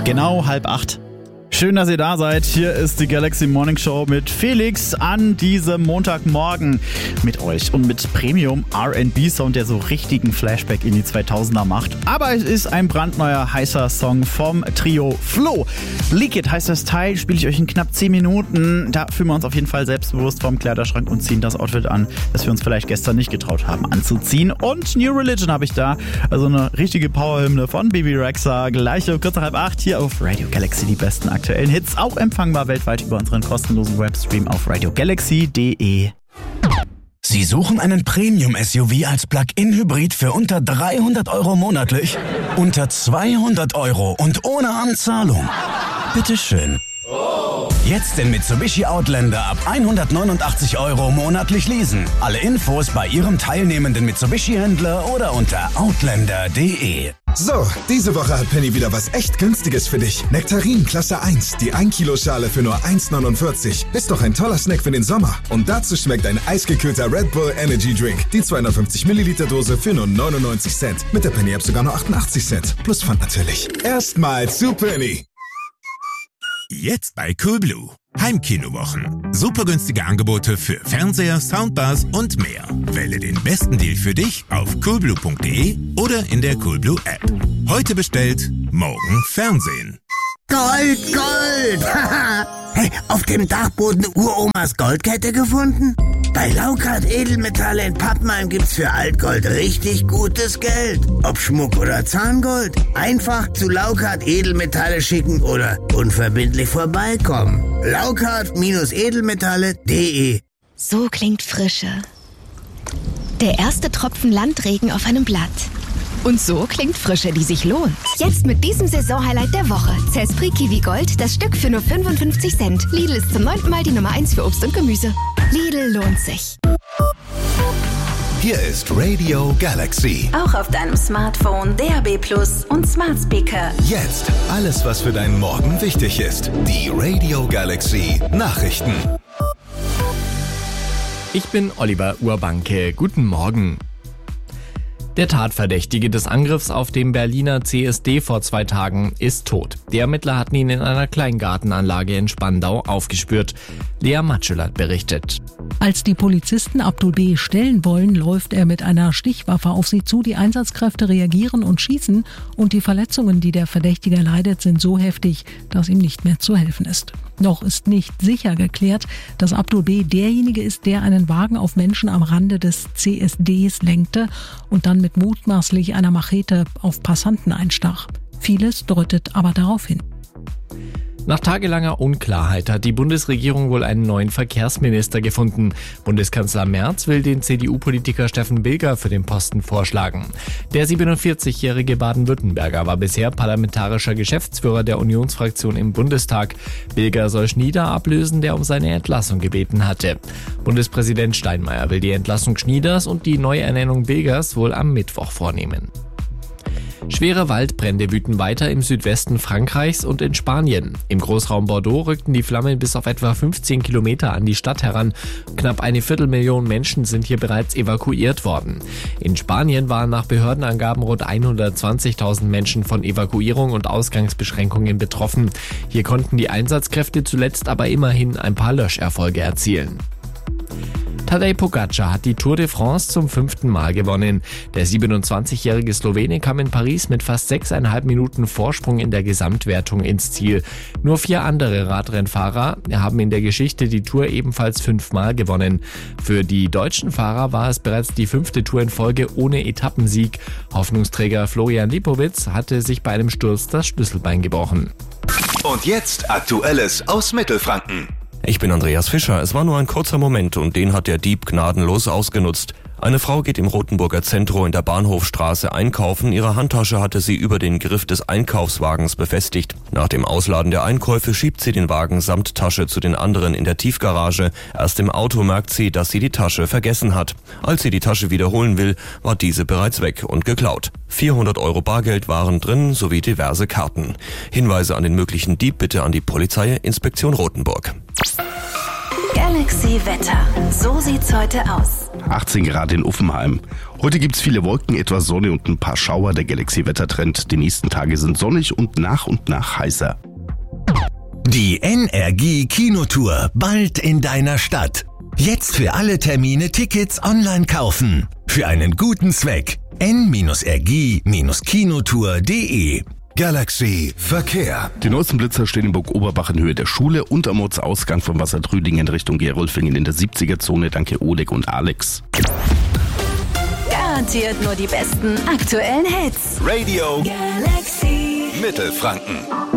Genau 7:30. Schön, dass ihr da seid. Hier ist die Galaxy Morning Show mit Felix an diesem Montagmorgen mit euch und mit Premium R&B-Sound, der so richtigen Flashback in die 2000er macht. Aber es ist ein brandneuer, heißer Song vom Trio Flo. Leak It heißt das Teil, spiele ich euch in knapp 10 Minuten. Da fühlen wir uns auf jeden Fall selbstbewusst vorm Kleiderschrank und ziehen das Outfit an, das wir uns vielleicht gestern nicht getraut haben anzuziehen. Und New Religion habe ich da, also eine richtige Powerhymne von Bebe Rexha. Gleich um kurz nach 7:30 hier auf Radio Galaxy, die besten aktuellen Hits, auch empfangbar weltweit über unseren kostenlosen Webstream auf radiogalaxy.de. Sie suchen einen Premium-SUV als Plug-in-Hybrid für unter 300 € monatlich? Unter 200 € und ohne Anzahlung? Bitteschön. Jetzt den Mitsubishi Outlander ab 189 € monatlich leasen. Alle Infos bei Ihrem teilnehmenden Mitsubishi-Händler oder unter outlander.de. So, diese Woche hat Penny wieder was echt Günstiges für dich. Nektarin Klasse 1, die 1 Kilo Schale für nur 1,49. Ist doch ein toller Snack für den Sommer. Und dazu schmeckt ein eisgekühlter Red Bull Energy Drink. Die 250 Milliliter Dose für nur 99 Cent. Mit der Penny App sogar nur 88 Cent. Plus Pfand natürlich. Erstmal zu Penny. Jetzt bei Coolblue. Heimkinowochen. Super günstige Angebote für Fernseher, Soundbars und mehr. Wähle den besten Deal für dich auf coolblue.de oder in der Coolblue App. Heute bestellt, morgen Fernsehen. Gold, Gold! Hey, auf dem Dachboden Uromas Goldkette gefunden? Bei Laukart Edelmetalle in Pappenheim gibt's für Altgold richtig gutes Geld. Ob Schmuck oder Zahngold. Einfach zu Laukart Edelmetalle schicken oder unverbindlich vorbeikommen. Laukart-edelmetalle.de. So klingt Frische. Der erste Tropfen Landregen auf einem Blatt. Und so klingt Frische, die sich lohnt. Jetzt mit diesem Saisonhighlight der Woche. Cespri Kiwi Gold, das Stück für nur 55 Cent. Lidl ist zum 9. Mal die Nummer 1 für Obst und Gemüse. Lidl lohnt sich. Hier ist Radio Galaxy. Auch auf deinem Smartphone, DAB+ und Smart Speaker. Jetzt alles, was für deinen Morgen wichtig ist. Die Radio Galaxy Nachrichten. Ich bin Oliver Urbanke. Guten Morgen. Der Tatverdächtige des Angriffs auf den Berliner CSD vor 2 Tagen ist tot. Die Ermittler hatten ihn in einer Kleingartenanlage in Spandau aufgespürt. Lea Matschel berichtet. Als die Polizisten Abdul B. stellen wollen, läuft er mit einer Stichwaffe auf sie zu. Die Einsatzkräfte reagieren und schießen. Und die Verletzungen, die der Verdächtige leidet, sind so heftig, dass ihm nicht mehr zu helfen ist. Noch ist nicht sicher geklärt, dass Abdul B. derjenige ist, der einen Wagen auf Menschen am Rande des CSDs lenkte und dann mit mutmaßlich einer Machete auf Passanten einstach. Vieles deutet aber darauf hin. Nach tagelanger Unklarheit hat die Bundesregierung wohl einen neuen Verkehrsminister gefunden. Bundeskanzler Merz will den CDU-Politiker Steffen Bilger für den Posten vorschlagen. Der 47-jährige Baden-Württemberger war bisher parlamentarischer Geschäftsführer der Unionsfraktion im Bundestag. Bilger soll Schnieder ablösen, der um seine Entlassung gebeten hatte. Bundespräsident Steinmeier will die Entlassung Schnieders und die Neuernennung Bilgers wohl am Mittwoch vornehmen. Schwere Waldbrände wüten weiter im Südwesten Frankreichs und in Spanien. Im Großraum Bordeaux rückten die Flammen bis auf etwa 15 Kilometer an die Stadt heran. Knapp 250.000 Menschen sind hier bereits evakuiert worden. In Spanien waren nach Behördenangaben rund 120.000 Menschen von Evakuierung und Ausgangsbeschränkungen betroffen. Hier konnten die Einsatzkräfte zuletzt aber immerhin ein paar Löscherfolge erzielen. Tadej Pogačar hat die Tour de France zum 5. Mal gewonnen. Der 27-jährige Slowene kam in Paris mit fast 6,5 Minuten Vorsprung in der Gesamtwertung ins Ziel. Nur 4 andere Radrennfahrer haben in der Geschichte die Tour ebenfalls 5 Mal gewonnen. Für die deutschen Fahrer war es bereits die 5. Tour in Folge ohne Etappensieg. Hoffnungsträger Florian Lipowitz hatte sich bei einem Sturz das Schlüsselbein gebrochen. Und jetzt Aktuelles aus Mittelfranken. Ich bin Andreas Fischer. Es war nur ein kurzer Moment und den hat der Dieb gnadenlos ausgenutzt. Eine Frau geht im Rothenburger Zentrum in der Bahnhofstraße einkaufen. Ihre Handtasche hatte sie über den Griff des Einkaufswagens befestigt. Nach dem Ausladen der Einkäufe schiebt sie den Wagen samt Tasche zu den anderen in der Tiefgarage. Erst im Auto merkt sie, dass sie die Tasche vergessen hat. Als sie die Tasche wiederholen will, war diese bereits weg und geklaut. 400 € Bargeld waren drin, sowie diverse Karten. Hinweise an den möglichen Dieb bitte an die Polizeiinspektion Rothenburg. Galaxy Wetter. So sieht's heute aus. 18 Grad in Uffenheim. Heute gibt's viele Wolken, etwas Sonne und ein paar Schauer. Der Galaxy-Wettertrend. Die nächsten Tage sind sonnig und nach heißer. Die NRG Kinotour bald in deiner Stadt. Jetzt für alle Termine Tickets online kaufen. Für einen guten Zweck. n-rg-kinotour.de. Galaxy Verkehr. Die neuesten Blitzer stehen in Burg Oberbach in Höhe der Schule und am Ortsausgang von Wassertrüdingen Richtung Gerolfingen in der 70er-Zone. Danke Oleg und Alex. Garantiert nur die besten aktuellen Hits. Radio Galaxy Mittelfranken.